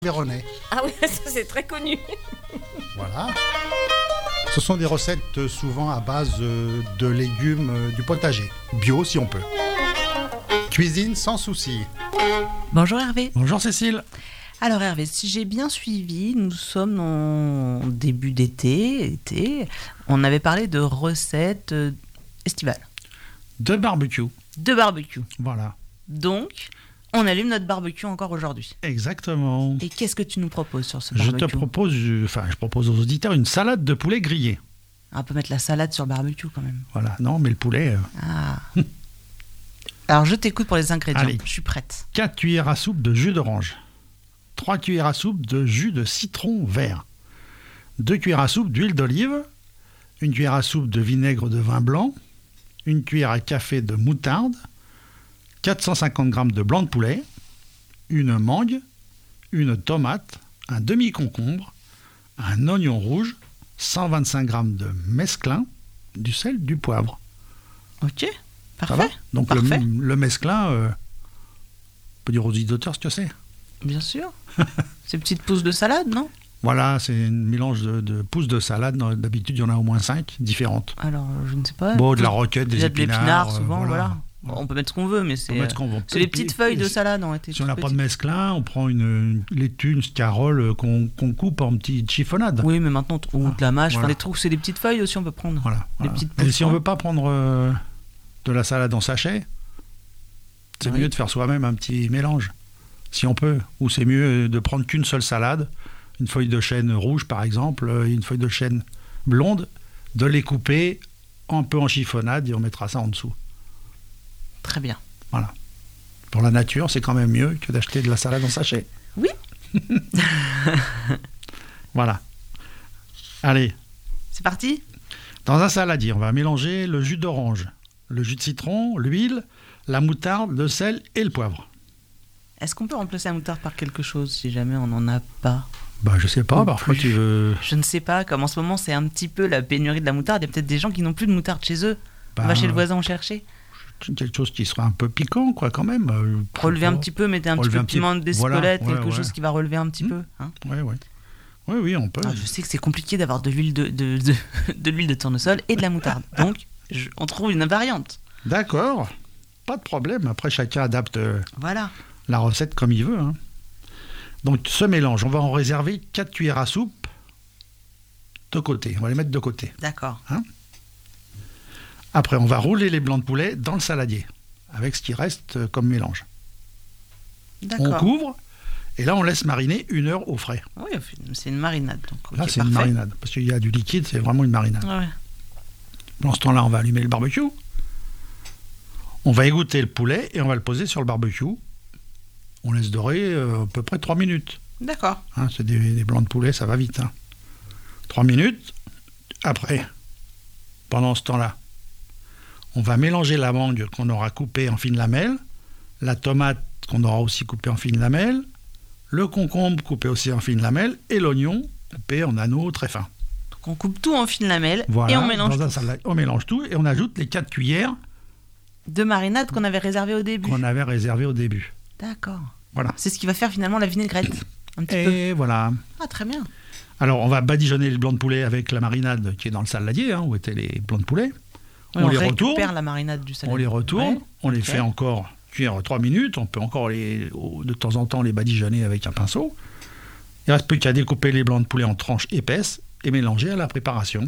Véronais. Ah oui, ça c'est très connu. Voilà. Ce sont des recettes souvent à base de légumes du potager. Bio si on peut. Cuisine sans souci. Bonjour Hervé. Bonjour Cécile. Alors Hervé, si j'ai bien suivi, nous sommes en début d'été. On avait parlé de recettes estivales. De barbecue. De barbecue. Voilà. Donc, on allume notre barbecue encore aujourd'hui. Exactement. Et qu'est-ce que tu nous proposes sur ce barbecue ? Je propose aux auditeurs une salade de poulet grillé. On peut mettre la salade sur le barbecue quand même. Voilà, non, mais le poulet... Ah. Alors, je t'écoute pour les ingrédients. Allez. Je suis prête. 4 cuillères à soupe de jus d'orange. 3 cuillères à soupe de jus de citron vert. 2 cuillères à soupe d'huile d'olive. 1 cuillère à soupe de vinaigre de vin blanc. 1 cuillère à café de moutarde. 450 g de blanc de poulet. Une mangue. Une tomate. Un demi-concombre. Un oignon rouge. 125 g de mesclun. Du sel, du poivre. Ok, Ça va parfait. Donc Parfait. le mesclin, on peut dire aux auditeurs ce que c'est. Bien sûr. Ces petites pousses de salade, non ? Voilà, c'est un mélange de pousses de salade. D'habitude, il y en a au moins 5 différentes. Alors, je ne sais pas. Bon, de la roquette, Il des y a de épinards. l'épinard souvent, voilà. Voilà. On peut mettre ce qu'on veut, mais On peut mettre ce qu'on veut. c'est les petites feuilles de Et salade ont été. Si on n'a toutes pas de petites. mesclin, on prend une laitue, une scarole qu'on coupe en petites chiffonnades. Oui, mais maintenant, ou de la mâche, Voilà. enfin, les trucs, c'est des petites feuilles aussi, on peut prendre. Voilà, Les voilà. petites Et pousses, si on hein. veut pas prendre de la salade en sachet, c'est Oui. mieux de faire soi-même un petit mélange, si on peut. Ou c'est mieux de prendre qu'une seule salade, une feuille de chêne rouge par exemple, une feuille de chêne blonde, de les couper un peu en chiffonnade et on mettra ça en dessous. Très bien. Voilà. Pour la nature, c'est quand même mieux que d'acheter de la salade en sachet. Oui. Voilà. Allez, C'est parti ? dans un saladier, on va mélanger le jus d'orange, le jus de citron, l'huile, la moutarde, le sel et le poivre. Est-ce qu'on peut remplacer la moutarde par quelque chose si jamais on n'en a pas ? Bah, je sais pas, Ou parfois plus. tu veux... Je ne sais pas, comme en ce moment c'est un petit peu la pénurie de la moutarde, il y a peut-être des gens qui n'ont plus de moutarde chez eux. On va chez le voisin en chercher. Quelque chose qui sera un peu piquant, quoi, quand même. Relever un petit peu, mettez un petit Relever peu un de petit- piment d'Espelette, voilà, quelque ouais. chose qui va relever un petit peu. Hein. Ouais, ouais. Oui, on peut. Ah, je sais que c'est compliqué d'avoir de l'huile de l'huile de tournesol et de la moutarde. Donc, on trouve une variante. D'accord, pas de problème. Après, chacun adapte Voilà. la recette comme il veut. Hein. Donc, ce mélange, on va en réserver 4 cuillères à soupe de côté. On va les mettre de côté. D'accord. Après, on va rouler les blancs de poulet dans le saladier, avec ce qui reste comme mélange. On D'accord. couvre, et là, on laisse mariner 1 heure au frais. Oui, c'est une marinade. Donc, ok, Là, c'est une parfait. marinade, parce qu'il y a du liquide, c'est vraiment une marinade. Ouais. Dans ce temps-là, on va allumer le barbecue. On va égoutter le poulet et on va le poser sur le barbecue. On laisse dorer à peu près 3 minutes. D'accord. Hein, c'est des blancs de poulet, ça va vite. 3 minutes. Après, pendant ce temps-là, on va mélanger la mangue qu'on aura coupée en fines lamelles, la tomate qu'on aura aussi coupée en fines lamelles, le concombre coupé aussi en fines lamelles et l'oignon coupé en anneaux très fins. Donc, on coupe tout en fines lamelles Voilà, et on mélange dans un tout. salade, on mélange tout et on ajoute les 4 cuillères De marinade qu'on avait réservée au début. qu'on avait réservées au début. D'accord. Voilà. C'est ce qui va faire finalement la vinaigrette. Un petit peu. Et voilà. Ah, très bien. Alors, on va badigeonner le blanc de poulet avec la marinade qui est dans le saladier, où étaient les blancs de poulet. Oui, On les récupère retourne. la marinade du salade. On les retourne, Ouais. on les Ok. fait encore cuire 3 minutes, on peut encore de temps en temps les badigeonner avec un pinceau. Il ne reste plus qu'à découper les blancs de poulet en tranches épaisses et mélanger à la préparation.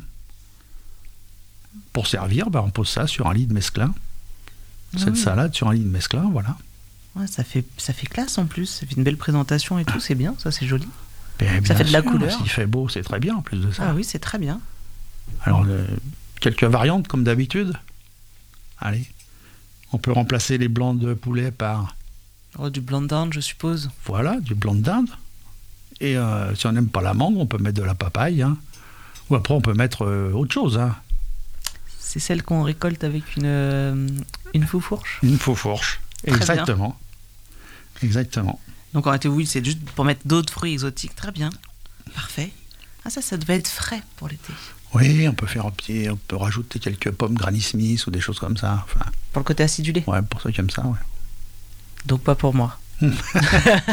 Pour servir, on pose ça sur un lit de mesclin. Cette oui. salade sur un lit de mesclin, voilà. Ouais, ça fait classe en plus. Ça fait une belle présentation et tout. C'est bien, ça c'est joli. Et bien fait de la sûr, couleur. S'il fait beau, c'est très bien en plus de ça. Ah oui, c'est très bien. Alors, quelques variantes comme d'habitude. Allez, on peut remplacer les blancs de poulet par, Oh, du blanc d'Inde, je suppose. voilà, du blanc de dinde. Et si on n'aime pas la mangue, on peut mettre de la papaye. Ou après, on peut mettre autre chose. C'est celle qu'on récolte avec une faux-fourche. Une faux fourche. Très Exactement. Exactement. Donc en réalité, oui, c'est juste pour mettre d'autres fruits exotiques. Très bien. Parfait. Ah, ça devait être frais pour l'été. Oui, on peut faire on peut rajouter quelques pommes Granny Smith ou des choses comme ça. Enfin, Pour le côté acidulé. ouais, pour ceux qui aiment ça, ouais. Donc pas pour moi.